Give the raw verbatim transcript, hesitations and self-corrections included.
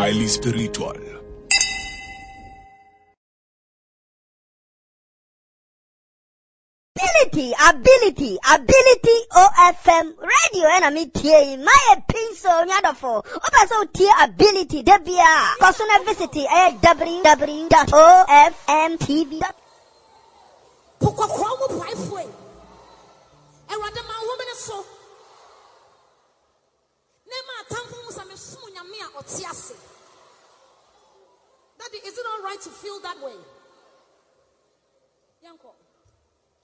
highly spiritual. Ability, ability, ability O F M radio and I'm here. My pencil nyadofo. Opa so tier ability debia. Personal visit at w w w dot o f m t v dot com. Pokwa kwa mo paifoe. E wada ma wo me so. Ne ma tamfo musa me sumu nyame a ote ase. Daddy, is it all right to feel that way?